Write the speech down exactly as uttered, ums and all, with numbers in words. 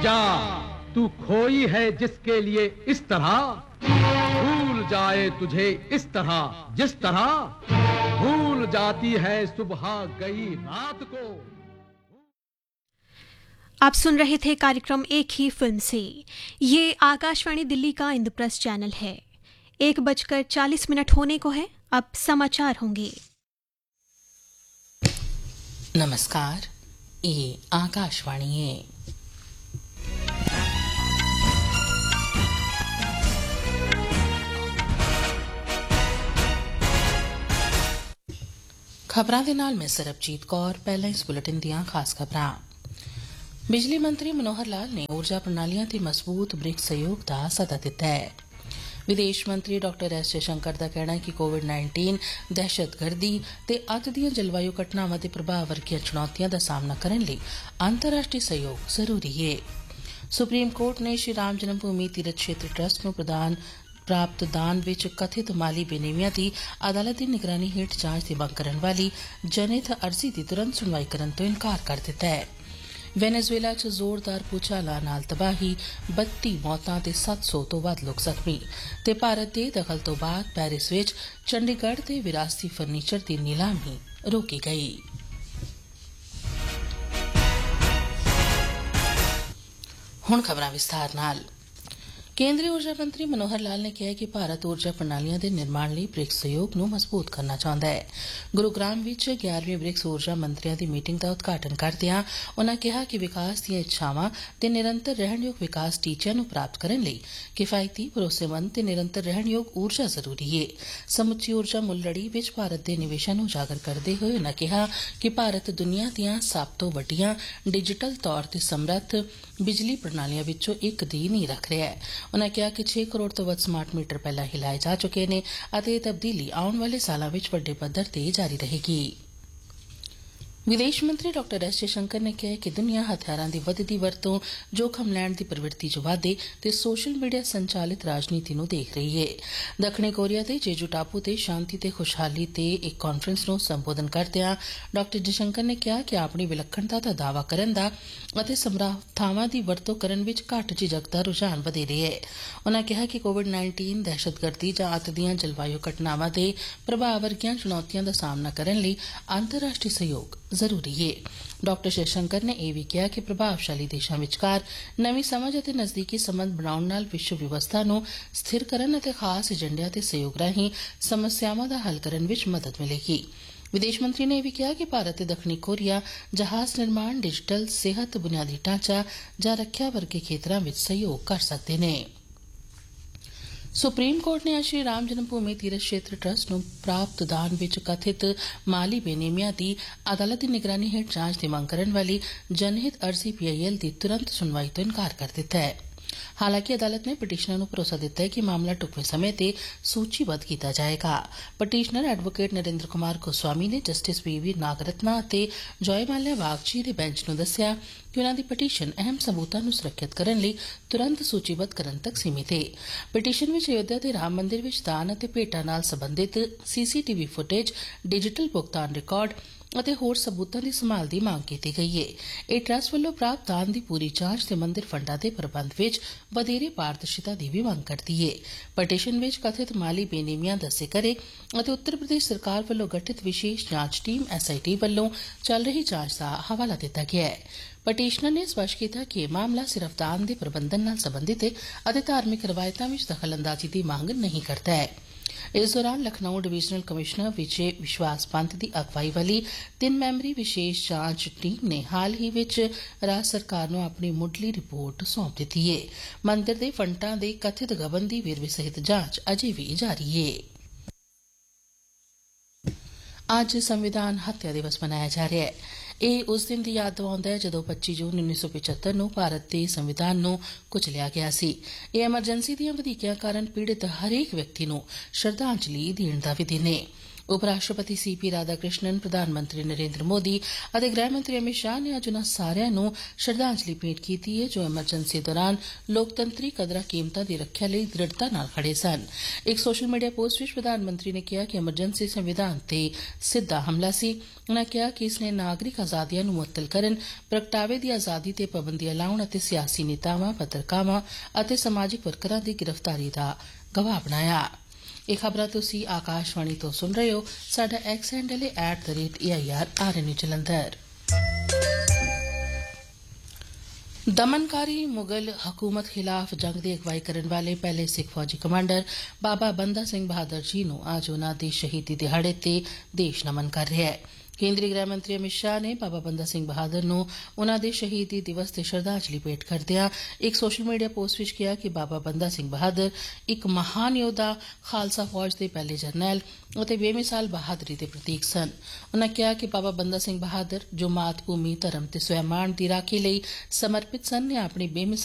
जा, तू खोई है जिसके लिए इस तरह, भूल जाए तुझे इस तरह जिस तरह भूल जाती है सुबह गई रात को। आप सुन रहे थे कार्यक्रम एक ही फिल्म से। ये आकाशवाणी दिल्ली का इंद्रप्रस्थ चैनल है। एक बजकर चालीस मिनट होने को है। अब समाचार होंगे। नमस्कार, ये आकाशवाणी है। खबरां दे नाल मैं सरबजीत कौर। पहले इस बुलेटिन दियां खास खबरां। बिजली मंत्री मनोहर लाल ने ऊर्जा प्रणालियां ते मजबूत ब्रिक्स सहयोग दा सदा दिता है। विदेश मंत्री डॉक्टर एस जयशंकर दा कहना है कि कोविड नाइनटीन, दहशतगर्दी ते अत्त दियां जलवायु घटनावां दे प्रभाव वर्गियां चुनौतियां दा सामना करने लेई अंतर्राष्ट्रीय सहयोग जरूरी है। सुप्रीम कोर्ट ने श्री राम जन्मभूमि तीर्थ क्षेत्र ट्रस्ट नूं प्रदान प्राप्त दान विच कथित माली बेनेमियां दी अदालत दी निगरानी हेठ जांच दी मंग करन वाली जनहित अर्जी दी तुरंत सुनवाई करन तो इनकार कर दिता है। वेनेजुएला च जोरदार भूचाला नाल तबाही, बत्ती मौतां ते सत्त सौ तो वध लोक जख्मी ते भारत दे दखल तो बाद पेरिस विच चंडीगढ़ दे विरासती फर्नीचर दी नीलामी रोकी गई। हुण खबरां विस्तार नाल। केंद्रीय ऊर्जा मंत्री मनोहर लाल ने कहा कि भारत ऊर्जा प्रणालियां दे निर्माण लई ब्रिक्स सहयोग नूं मजबूत करना चाहुंदा है। गुरुग्राम विच ग्यारहवीं ब्रिक्स ऊर्जा मंत्रियों की मीटिंग का उद्घाटन करदियां उन्होंने कहा कि विकास दीआं इच्छावां ते निरंतर रहणयोग विकास टीचिਆਂ ਨੂੰ प्राप्त करने लई किफायती, भरोसेमंद ते निरंतर रहणयोग ऊर्जा जरूरी है। समुची ऊर्जा मुल लड़ी विच भारत दे निवेशां ਨੂੰ उजागर करदे होए उन्होंने कहा कि भारत दुनिया दीआं सब तो वड्डियां डिजिटल तौर ते समर्थ बिजली प्रणालियां विचों एक दी नींह रख रहा है। उन्होंने कहा कि छे करोड़ तो वध स्मार्ट मीटर पहला हिलाए जा चुके हैं और यह तब्दीली आने वाले सालों में वड्डे पद्धर ते जारी रहेगी। विदेश मंत्री डॉक्टर एस जयशंकर ने कहा कि दुनिया हथियारां दी वधदी वरतों, जोखम लैण दी प्रवृत्ति च वाधे ते सोशल मीडिया संचालित राजनीति नूं देख रही है। दक्षिणी कोरिया दे जेजू टापू ते शांति ते खुशहाली ते एक कांफ्रेंस नूं संबोधन करदिआं डॉक्टर जयशंकर ने कहा कि अपनी विलक्षणता दा दावा करन दा ਅਤੇ ਸਮਰੱਥਾਵਾਂ ਦੀ ਵਰਤੋਂ ਕਰਨ ਵਿੱਚ ਘੱਟ ਝਿਜਕ ਦਾ ਰੁਝਾਨ ਵਧੇਰੇ ਹੈ। ਉਨ੍ਹਾਂ ਕਿਹਾ ਕਿ ਕੋਵਿਡ ਨਾਈਨਟੀਨ, ਦਹਿਸ਼ਤਗਰਦੀ ਜਾਂ ਅੱਤ ਦੀਆਂ ਜਲਵਾਯੂ ਘਟਨਾਵਾਂ ਦੇ ਪ੍ਰਭਾਵ ਵਰਗੀਆਂ ਚੁਣੌਤੀਆਂ ਦਾ ਸਾਹਮਣਾ ਕਰਨ ਲਈ ਅੰਤਰਰਾਸ਼ਟਰੀ ਸਹਿਯੋਗ ਜ਼ਰੂਰੀ ਹੈ। ਡਾਕਟਰ ਜਯਸ਼ੰਕਰ ਨੇ ਇਹ ਵੀ ਕਿਹਾ ਕਿ ਪ੍ਰਭਾਵਸ਼ਾਲੀ ਦੇਸ਼ਾਂ ਵਿਚਕਾਰ ਨਵੀਂ ਸਮਝ ਅਤੇ ਨਜ਼ਦੀਕੀ ਸੰਬੰਧ ਬਣਾਉਣ ਨਾਲ ਵਿਸ਼ਵ ਵਿਵਸਥਾ ਨੂੰ ਸਥਿਰ ਕਰਨ ਅਤੇ ਖਾਸ ਏਜੰਡਿਆਂ ਤੇ ਸਹਿਯੋਗ ਰਾਹੀਂ ਸਮੱਸਿਆਵਾਂ ਦਾ ਹੱਲ ਕਰਨ ਵਿੱਚ ਮਦਦ ਮਿਲੇਗੀ। विदेश मंत्री ने यह भी कहा कि भारत ते दक्षिणी कोरिया जहाज निर्माण, डिजिटल, सेहत, बुनियादी ढांचा जां रक्षा वर्गे खेतरां विच सहयोग कर सकते हैं। सुप्रीम कोर्ट ने आज श्री राम जन्मभूमि तीर्थ क्षेत्र ट्रस्ट नूं प्राप्त दान विच कथित माली बेनेमियां दी अदालत दी निगरानी हेठ जांच दी मंग करन वाली जनहित अर्जी पीआईएल दी तुरंत सुनवाई तो इनकार कर दिता है। हालांकि अदालत ने पटिशनर नूं भरोसा दिता है कि मामला ढुकवें समय ते सूचीबद्ध किया जाएगा। पटिशनर एडवोकेट नरेंद्र कुमार गोस्वामी ने जस्टिस वी वी नागरत्ना ते जॉय माल्या बागची दे बेंच नूं दस्सिआ कि उन्हां दी पटिशन अहम सबूतां नूं सुरੱਖਿਅਤ करन लई तुरंत सूचीबद्ध करन तक सीमित है। पटिशन विच अयोध्या दे राम मंदिर विच दान ਅਤੇ ਭੇਟਾਂ ਨਾਲ संबंधित सीसीटीवी फुटेज, डिजिटल भुगतान रिकॉर्ड ਅਤੇ ਹੋਰ ਸਬੂਤਾਂ ਦੀ ਸੰਭਾਲ ਦੀ ਮੰਗ ਕੀਤੀ ਗਈ ਹੈ। ਇਹ ਟਰੱਸਟ ਵੱਲੋਂ ਪ੍ਰਾਪਤ ਦਾਨ ਦੀ ਪੂਰੀ ਜਾਂਚ ਤੇ ਮੰਦਿਰ ਫੰਡਾਂ ਦੇ ਪ੍ਰਬੰਧ ਵਿੱਚ ਵਧੇਰੇ ਪਾਰਦਰਸ਼ਤਾ ਦੀ ਵੀ ਮੰਗ ਕਰਦੀ ਹੈ। ਪਟੀਸ਼ਨ ਵਿੱਚ ਕਥਿਤ ਮਾਲੀ ਬੇਨੇਮੀਆਂ ਦੱਸੇ ਕਰੇ ਅਤੇ ਉੱਤਰ ਪ੍ਰਦੇਸ਼ ਸਰਕਾਰ ਵੱਲੋਂ ਗਠਿਤ ਵਿਸ਼ੇਸ਼ ਜਾਂਚ ਟੀਮ ਐਸਆਈਟੀ ਵੱਲੋਂ ਚੱਲ ਰਹੀ ਜਾਂਚ ਦਾ ਹਵਾਲਾ ਦਿੱਤਾ ਗਿਆ ਹੈ। ਪਟੀਸ਼ਨਰ ਨੇ ਸਪਸ਼ਟ ਕੀਤਾ ਕਿ ਇਹ ਮਾਮਲਾ ਸਿਰਫ ਦਾਨ ਦੇ ਪ੍ਰਬੰਧਨ ਨਾਲ ਸੰਬੰਧਿਤ ਹੈ ਅਤੇ ਧਾਰਮਿਕ ਰਵਾਇਤਾਂ ਵਿੱਚ ਦਖਲਅੰਦਾਜ਼ੀ ਦੀ ਮੰਗ ਨਹੀਂ ਕਰਦਾ ਹੈ। इस दौरान लखनऊ डिवीजनल कमिश्नर विजय विश्वास पंत की अगवाई वाली तीन मैंबरी विशेष जांच टीम ने हाल ही विच राज सरकार नूं अपनी मुढली रिपोर्ट सौंप दी है। मंदिर के फंडां के कथित गबन की वेरवे सहित जांच अजे भी जारी है। आज संविधान हत्या दिवस मनाया जा रहा है। ਇਹ ਉਸ ਦਿਨ ਦੀ ਯਾਦ ਦਿਵਾਉਂਦਾ ਹੈ ਜਦੋਂ ਪੱਚੀ ਜੂਨ ਉੱਨੀ ਸੌ ਪਚੱਤਰ ਨੂੰ ਭਾਰਤ ਦੇ ਸੰਵਿਧਾਨ ਨੂੰ ਕੁਚਲਿਆ ਗਿਆ ਸੀ। ਇਹ ਐਮਰਜੈਂਸੀ ਦੀਆਂ ਵਧੀਕੀਆਂ ਕਾਰਨ ਪੀੜਿਤ ਹਰੇਕ ਵਿਅਕਤੀ ਨੂੰ ਸ਼ਰਧਾਂਜਲੀ ਦੇਣ ਦਾ ਵੀ ਦਿਨ ਹੈ। ਉਪ ਰਾਸ਼ਟਰਪਤੀ ਸੀ ਪੀ ਰਾਧਾਕ੍ਰਿਸ਼ਨਨ, ਪ੍ਰਧਾਨ ਮੰਤਰੀ ਨਰੇਂਦਰ ਮੋਦੀ ਅਤੇ ਗ੍ਰਹਿ ਮੰਤਰੀ ਅਮਿਤ ਸ਼ਾਹ ਨੇ ਅੱਜ ਉਨ੍ਹਾਂ ਸਾਰਿਆਂ ਨੂੰ ਸ਼ਰਧਾਂਜਲੀ ਭੇਂਟ ਕੀਤੀ ਹੈ ਜੋ ਐਮਰਜੈਂਸੀ ਦੌਰਾਨ ਲੋਕਤੰਤਰੀ ਕਦਰਾਂ ਕੀਮਤਾਂ ਦੀ ਰੱਖਿਆ ਲਈ ਦ੍ਰਿੜਤਾ ਨਾਲ ਖੜੇ ਸਨ। ਇੱਕ ਸੋਸ਼ਲ ਮੀਡੀਆ ਪੋਸਟ ਵਿੱਚ ਪ੍ਰਧਾਨ ਮੰਤਰੀ ਨੇ ਕਿਹਾ ਕਿ ਐਮਰਜੈਂਸੀ ਸੰਵਿਧਾਨ ਤੇ ਸਿੱਧਾ ਹਮਲਾ ਸੀ। ਉਨ੍ਹਾਂ ਕਿਹਾ ਕਿ ਇਸ ਨੇ ਨਾਗਰਿਕ ਆਜ਼ਾਦੀਆਂ ਨੂੰ ਮੁਅੱਤਲ ਕਰਨ, ਪ੍ਰਗਟਾਵੇ ਦੀ ਆਜ਼ਾਦੀ ਤੇ ਪਾਬੰਦੀਆਂ ਲਾਉਣ ਅਤੇ ਸਿਆਸੀ ਨੇਤਾਵਾਂ, ਪੱਤਰਕਾਰਾਂ ਅਤੇ ਸਮਾਜਿਕ ਵਰਕਰਾਂ ਦੀ ਗ੍ਰਿਫਤਾਰੀ ਦਾ ਗਵਾਹ ਬਣਾਇਆ। ਇਹ ਖਬਰਾਂ ਤੁਸੀਂ ਆਕਾਸ਼ਵਾਣੀ ਤੋਂ ਸੁਣ ਰਹੇ ਹੋ। ਸਾਡਾ ਐਕਸ ਹੈਂਡਲ ਹੈ at the rate A I R R ਐਨ ਜਲੰਧਰ। ਦਮਨਕਾਰੀ ਮੁਗਲ ਹਕੂਮਤ ਖਿਲਾਫ ਜੰਗ ਦੀ ਅਗਵਾਈ ਕਰਨ ਵਾਲੇ ਪਹਿਲੇ ਸਿੱਖ ਫੌਜੀ ਕਮਾਂਡਰ ਬਾਬਾ ਬੰਦਾ ਸਿੰਘ ਬਹਾਦਰ ਜੀ ਨੂੰ ਅੱਜ ਉਨ੍ਹਾਂ ਦੇ ਸ਼ਹੀਦੀ ਦਿਹਾੜੇ ਤੇ ਦੇਸ਼ ਨਮਨ ਕਰ ਰਿਹਾ ਹੈ। ਕੇਂਦਰੀ ਗ੍ਰਹਿ ਮੰਤਰੀ ਅਮਿਤ ਸ਼ਾਹ ਨੇ ਬਾਬਾ ਬੰਦਾ ਸਿੰਘ ਬਹਾਦਰ ਨੂੰ ਉਨ੍ਹਾਂ ਦੇ ਸ਼ਹੀਦੀ ਦਿਵਸ ਤੇ ਸ਼ਰਧਾਂਜਲੀ ਭੇਟ ਕਰਦਿਆਂ ਇੱਕ ਸੋਸ਼ਲ ਮੀਡੀਆ ਪੋਸਟ ਵਿੱਚ ਕਿਹਾ ਕਿ ਬਾਬਾ ਬੰਦਾ ਸਿੰਘ ਬਹਾਦਰ ਇੱਕ ਮਹਾਨ ਯੋਧਾ, ਖਾਲਸਾ ਫੌਜ ਦੇ ਪਹਿਲੇ ਜਰਨੈਲ ਅਤੇ ਬੇਮਿਸਾਲ ਬਹਾਦਰੀ ਦੇ ਪ੍ਰਤੀਕ ਸਨ। ਉਨ੍ਹਾਂ ਕਿਹਾ ਕਿ ਬਾਬਾ ਬੰਦਾ ਸਿੰਘ ਬਹਾਦਰ ਜੋ ਮਾਤ ਭੂਮੀ, ਧਰਮ ਤੇ ਸਵੈਮਾਣ ਦੀ ਰਾਖੀ ਲਈ ਸਮਰਪਿਤ ਸਨ ਨੇ ਆਪਣੀ ਬੇਮਿਸਾਲ